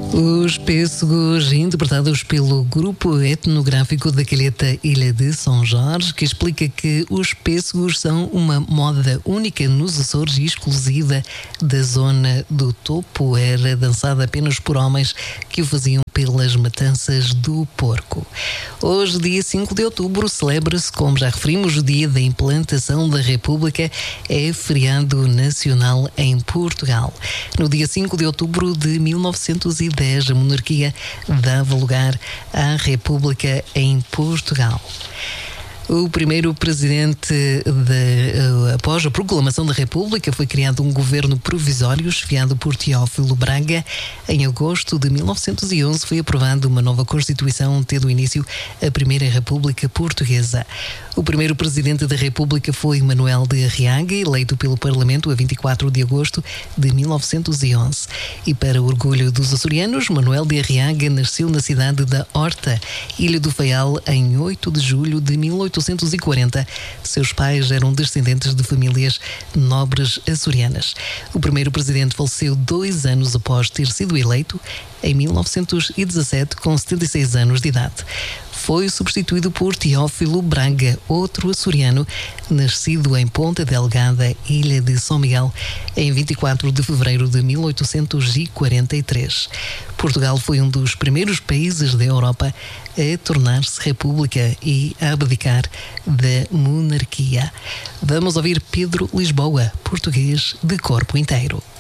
Os pêssegos, interpretados pelo grupo etnográfico da Calheta Ilha de São Jorge, que explica que os pêssegos são uma moda única nos Açores e exclusiva da zona do topo. Era dançada apenas por homens que o faziam pelas matanças do porco. Hoje, dia 5 de outubro, celebra-se, como já referimos, o dia da implantação da República. É feriado nacional em Portugal. No dia 5 de outubro de 1910, a monarquia dava lugar à República em Portugal. O primeiro presidente, após a proclamação da República, foi criado um governo provisório chefiado por Teófilo Braga. Em agosto de 1911 foi aprovada uma nova Constituição, tendo início a Primeira República Portuguesa. O primeiro presidente da República foi Manuel de Arriaga, eleito pelo Parlamento a 24 de agosto de 1911. E para o orgulho dos açorianos, Manuel de Arriaga nasceu na cidade da Horta, Ilha do Faial, em 8 de julho de 1840. Seus pais eram descendentes de famílias nobres açorianas. O primeiro presidente faleceu 2 anos após ter sido eleito, em 1917, com 76 anos de idade. Foi substituído por Teófilo Braga, outro açoriano, nascido em Ponta Delgada, Ilha de São Miguel, em 24 de fevereiro de 1843. Portugal foi um dos primeiros países da Europa a tornar-se república e a abdicar da monarquia. Vamos ouvir Pedro Lisboa, português de corpo inteiro.